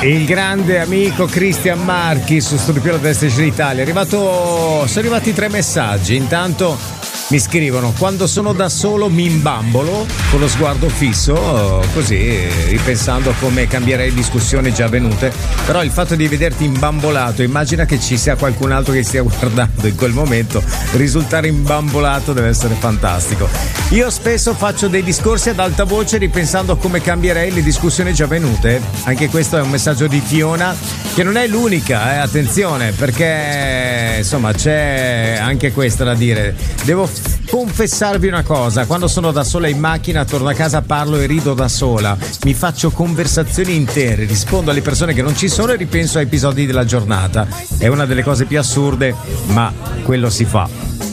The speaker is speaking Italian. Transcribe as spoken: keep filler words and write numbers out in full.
Il grande amico Cristian Marchi su Studio Pilota Destra Italia. È arrivato, sono arrivati tre messaggi. Intanto mi scrivono: quando sono da solo mi imbambolo con lo sguardo fisso, così ripensando come cambierei discussioni già avvenute. Però il fatto di vederti imbambolato, immagina che ci sia qualcun altro che stia guardando in quel momento, risultare imbambolato deve essere fantastico. Io spesso faccio dei discorsi ad alta voce ripensando a come cambierei le discussioni già avvenute. Anche questo è un messaggio di Fiona, che non è l'unica, eh, attenzione, perché insomma c'è anche questa da dire. Devo confessarvi una cosa: quando sono da sola in macchina, torno a casa, parlo e rido da sola, mi faccio conversazioni intere, rispondo alle persone che non ci sono e ripenso a episodi della giornata. È una delle cose più assurde, ma quello si fa.